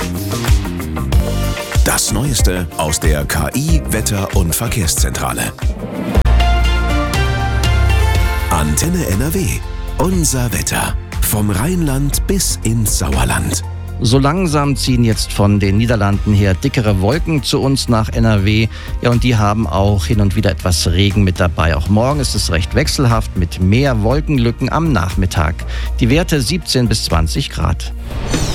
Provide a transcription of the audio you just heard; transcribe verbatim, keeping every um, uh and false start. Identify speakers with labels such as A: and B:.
A: Das Neueste aus der K I-, Wetter- und Verkehrszentrale. Antenne N R W. Unser Wetter. Vom Rheinland bis ins Sauerland.
B: So langsam ziehen jetzt von den Niederlanden her dickere Wolken zu uns nach N R W. Ja, und die haben auch hin und wieder etwas Regen mit dabei. Auch morgen ist es recht wechselhaft mit mehr Wolkenlücken am Nachmittag. Die Werte siebzehn bis zwanzig Grad.